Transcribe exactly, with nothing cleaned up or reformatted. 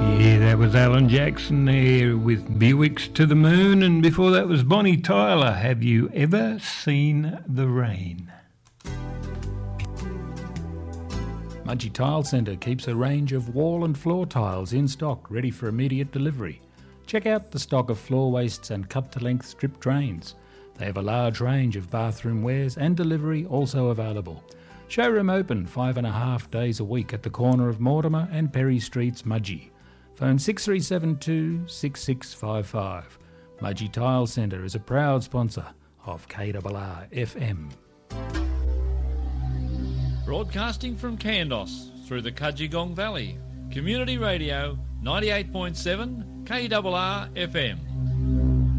Yeah, that was Alan Jackson there with Buicks to the Moon, and before that was Bonnie Tyler. Have you ever seen the rain? Mudgee Tile Centre keeps a range of wall and floor tiles in stock, ready for immediate delivery. Check out the stock of floor wastes and cut-to-length strip drains. They have a large range of bathroom wares and delivery also available. Showroom open five and a half days a week at the corner of Mortimer and Perry Streets, Mudgee. Phone six three seven two, six six five five. Mudgee Tile Centre is a proud sponsor of K R R F M. Broadcasting from Kandos through the Kudgegong Valley. Community Radio ninety-eight point seven K R R F M.